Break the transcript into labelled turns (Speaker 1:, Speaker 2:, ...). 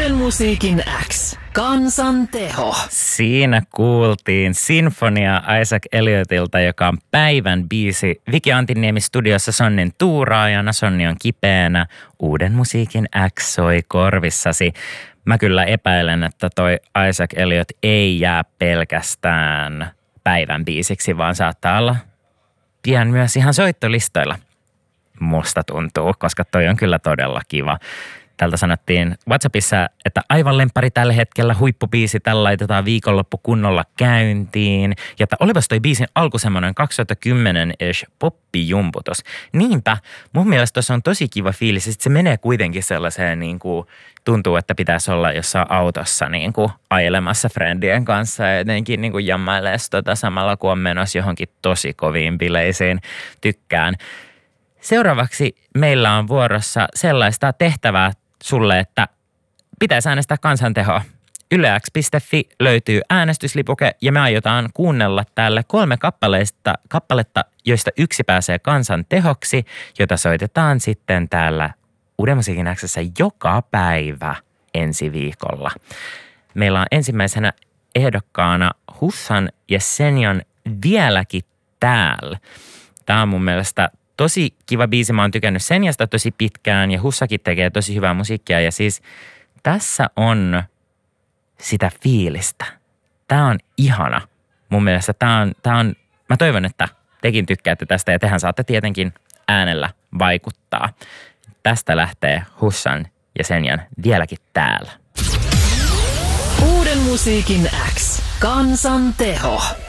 Speaker 1: Uuden musiikin X. Kansan teho.
Speaker 2: Siinä kuultiin Sinfonia Isaac Elliotilta, joka on päivän biisi. Viki Antiniemi studiossa Sonnin tuuraajana. Sonni on kipeänä. Uuden musiikin X soi korvissasi. Mä kyllä epäilen, että toi Isaac Elliot ei jää pelkästään päivän biisiksi, vaan saattaa olla pian myös ihan soittolistoilla. Musta tuntuu, koska toi on kyllä todella kiva. Tältä sanottiin WhatsAppissa, että aivan lemppari tällä hetkellä, huippubiisi, tällä laitetaan viikonloppu kunnolla käyntiin. Ja että olipas toi biisin alku semmoinen 2010-ish poppijumputus. Niinpä, mun mielestä tuossa on tosi kiva fiilis. Sitten se menee kuitenkin sellaiseen niin kuin, tuntuu, että pitäisi olla jossain autossa niin kuin ailemassa friendien kanssa ja jotenkin niin kuin jammailee samalla kun on menossa johonkin tosi koviin bileisiin. Tykkään. Seuraavaksi meillä on vuorossa sellaista tehtävää sulle, että pitäisi äänestää kansantehoa. YleX.fi löytyy äänestyslipuke ja me aiotaan kuunnella täällä 3 kappaletta, joista yksi pääsee kansantehoksi, jota soitetaan sitten täällä Uuden musiikin X:ssä joka päivä ensi viikolla. Meillä on ensimmäisenä ehdokkaana Hussan ja Senjan Vieläkin täällä. Tämä on mun mielestä tosi kiva biisi. Mä oon tykännyt Senjasta tosi pitkään ja Hussakin tekee tosi hyvää musiikkia. Ja siis tässä on sitä fiilistä. Tää on ihana. Mun mielestä tää on, mä toivon, että tekin tykkäätte tästä ja tehän saatte tietenkin äänellä vaikuttaa. Tästä lähtee Hussan ja Senjan Vieläkin täällä.
Speaker 1: Uuden musiikin X. Kansan teho.